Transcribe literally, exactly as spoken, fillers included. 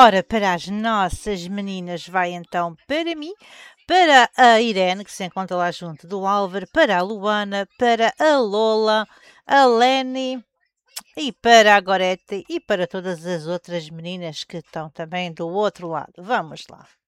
Ora, para as nossas meninas vai então para mim, para a Irene, que se encontra lá junto do Álvaro, para a Luana, para a Lola, a Leni e para a Gorete e para todas as outras meninas que estão também do outro lado. Vamos lá.